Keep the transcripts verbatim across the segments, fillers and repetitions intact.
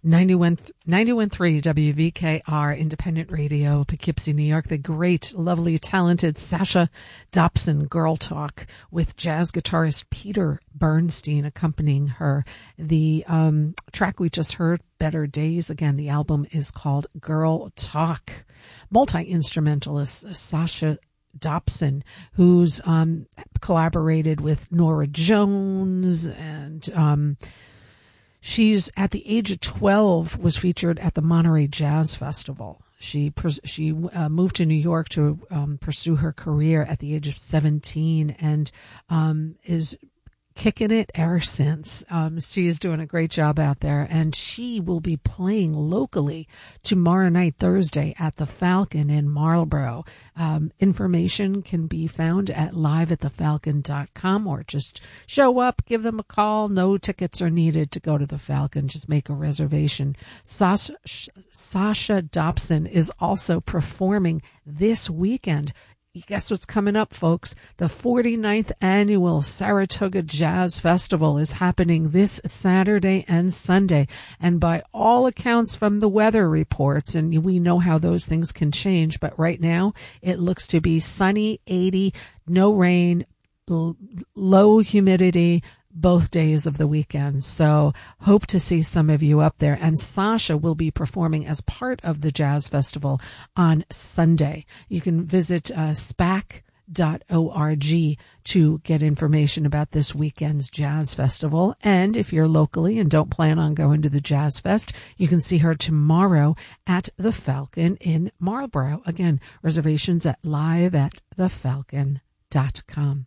ninety-one point three W V K R Independent Radio, Poughkeepsie, New York. The great, lovely, talented Sasha Dobson, Girl Talk, with jazz guitarist Peter Bernstein accompanying her. The um, track we just heard, Better Days, again, the album is called Girl Talk. Multi-instrumentalist Sasha Dobson, who's um, collaborated with Nora Jones, and um, she's at the age of twelve was featured at the Monterey Jazz Festival. She she uh, moved to New York to um, pursue her career at the age of seventeen, and um, is kicking it ever since. Um, she is doing a great job out there, and she will be playing locally tomorrow night, Thursday, at the Falcon in Marlborough. Um, information can be found at live at the falcon dot com, or just show up, give them a call. No tickets are needed to go to the Falcon. Just make a reservation. Sasha, Sasha Dobson is also performing this weekend. Guess what's coming up, folks? The forty-ninth annual Saratoga Jazz Festival is happening this Saturday and Sunday. And by all accounts from the weather reports, and we know how those things can change, but right now it looks to be sunny, eighty, no rain, low humidity, both days of the weekend. So hope to see some of you up there. And Sasha will be performing as part of the Jazz Festival on Sunday. You can visit uh, spac dot org to get information about this weekend's Jazz Festival. And if you're locally and don't plan on going to the Jazz Fest, you can see her tomorrow at the Falcon in Marlborough. Again, reservations at live at the falcon dot com.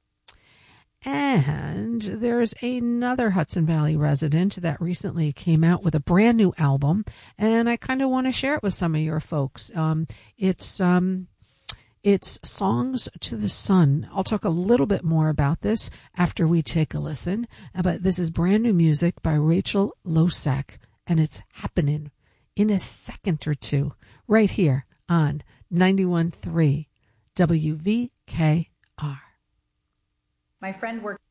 And there's another Hudson Valley resident that recently came out with a brand new album, and I kind of want to share it with some of your folks. Um, it's um, it's Songs to the Sun. I'll talk a little bit more about this after we take a listen, but this is brand new music by Rachel Losack, and it's happening in a second or two right here on ninety-one point three W V K R. My friend worked